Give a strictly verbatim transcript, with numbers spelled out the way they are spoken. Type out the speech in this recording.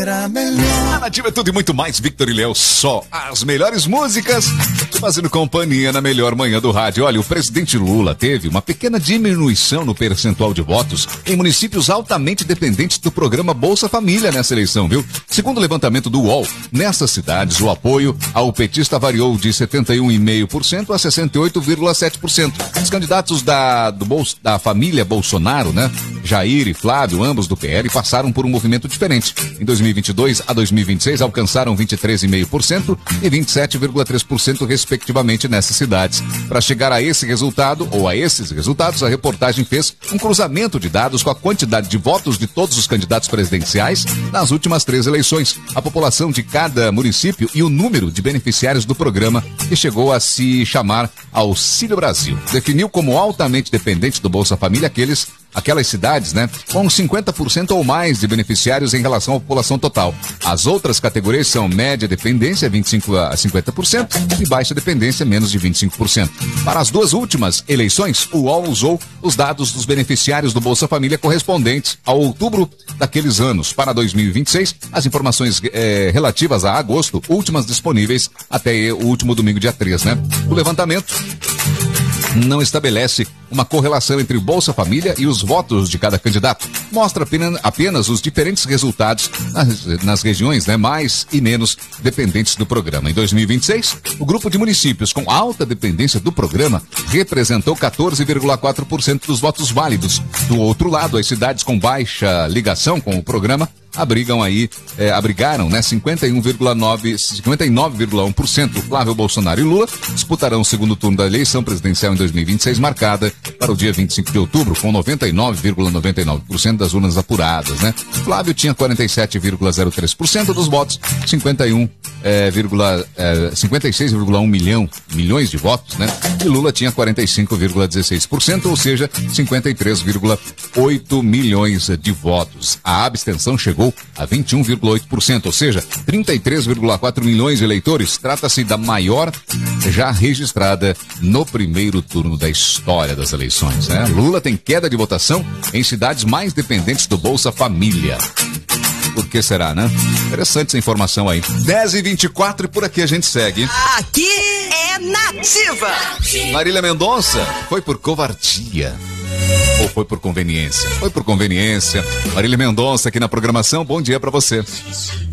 A Nativa é tudo e muito mais. Victor e Léo, só as melhores músicas, fazendo companhia na melhor manhã do rádio. Olha, o presidente Lula teve uma pequena diminuição no percentual de votos em municípios altamente dependentes do programa Bolsa Família nessa eleição, viu? Segundo o levantamento do U O L, nessas cidades o apoio ao petista variou de setenta e um vírgula cinco por cento a sessenta e oito vírgula sete por cento. Os candidatos da, do Bolsa, da família Bolsonaro, né? Jair e Flávio, ambos do P L, passaram por um movimento diferente. Em dois mil e vinte e dois a dois mil e vinte e seis alcançaram vinte e três vírgula cinco por cento e vinte e sete vírgula três por cento respectivamente nessas cidades. Para chegar a esse resultado, ou a esses resultados, a reportagem fez um cruzamento de dados com a quantidade de votos de todos os candidatos presidenciais nas últimas três eleições, a população de cada município e o número de beneficiários do programa, que chegou a se chamar Auxílio Brasil. Definiu como altamente dependente do Bolsa Família aqueles aquelas cidades, né, com cinquenta por cento ou mais de beneficiários em relação à população total. As outras categorias são média dependência, vinte e cinco a cinquenta por cento, e baixa dependência, menos de vinte e cinco por cento. Para as duas últimas eleições, o U O L usou os dados dos beneficiários do Bolsa Família correspondentes a outubro daqueles anos. Para dois mil e vinte e seis, as informações eh, relativas a agosto, últimas disponíveis até o último domingo, dia três, né? O levantamento não estabelece uma correlação entre o Bolsa Família e os votos de cada candidato. Mostra apenas, apenas os diferentes resultados nas, nas regiões, né, mais e menos dependentes do programa. Em dois mil e vinte e seis, o grupo de municípios com alta dependência do programa representou quatorze vírgula quatro por cento dos votos válidos. Do outro lado, as cidades com baixa ligação com o programa abrigam aí, eh, abrigaram, né, cinquenta e um vírgula nove, cinquenta e nove vírgula um por cento. Flávio Bolsonaro e Lula disputarão o segundo turno da eleição presidencial em dois mil e vinte e seis, marcada para o dia vinte e cinco de outubro, com noventa e nove vírgula noventa e nove por cento das urnas apuradas, né? Flávio tinha quarenta e sete vírgula zero três por cento dos votos, cinquenta e um, eh, vírgula, eh, cinquenta e seis vírgula um milhão, milhões de votos, né? E Lula tinha quarenta e cinco vírgula dezesseis por cento, ou seja, cinquenta e três vírgula oito milhões de votos. A abstenção chegou a vinte e um vírgula oito por cento, ou seja, trinta e três vírgula quatro milhões de eleitores. Trata-se da maior já registrada no primeiro turno da história das eleições, né? Lula tem queda de votação em cidades mais dependentes do Bolsa Família. Por que será, né? Interessante essa informação aí. dez e vinte e quatro e por aqui a gente segue. Aqui é Nativa. Marília Mendonça foi por covardia. Ou foi por conveniência? Foi por conveniência. Marília Mendonça aqui na programação. Bom dia pra você.